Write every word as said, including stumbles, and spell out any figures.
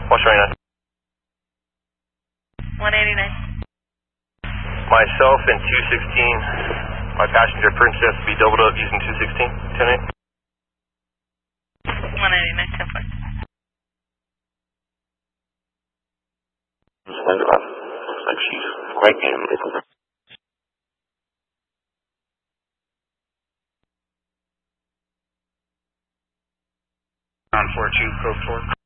What's right now? one eighty-nine. Myself and two sixteen. My passenger Princess be doubled up using two sixteen. ten eight. one eighty-nine, ten five. Looks like she's right in. On four two, code four.